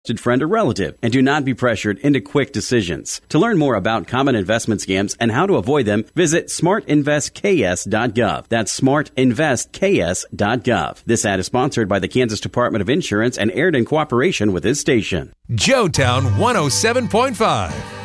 friend or relative, and do not be pressured into quick decisions. To learn more about common investment scams and how to avoid them, visit smartinvestks.gov. That's smartinvestks.gov. This ad is sponsored by the Kansas Department of Insurance and aired in cooperation with this station. Joetown 107.5.